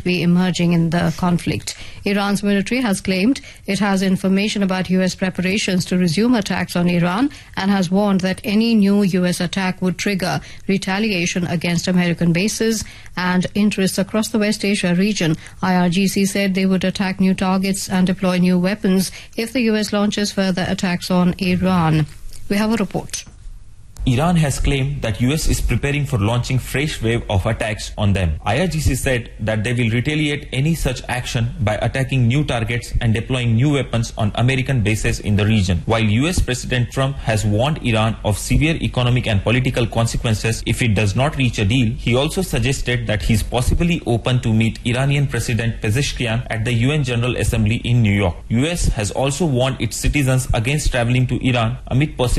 be emerging in the conflict. Iran's military has claimed it has information about U.S. preparations to resume attacks on Iran and has warned that any new U.S. attack would trigger retaliation against American bases and interests across the West Asia region. IRGC said they would attack new targets and deploy new weapons if the U.S. launches further attacks on Iran. We have a report. Iran has claimed that US is preparing for launching fresh wave of attacks on them. IRGC said that they will retaliate any such action by attacking new targets and deploying new weapons on American bases in the region. While US President Trump has warned Iran of severe economic and political consequences if it does not reach a deal, he also suggested that he is possibly open to meet Iranian President Pezeshkian at the UN General Assembly in New York. US has also warned its citizens against traveling to Iran amid possible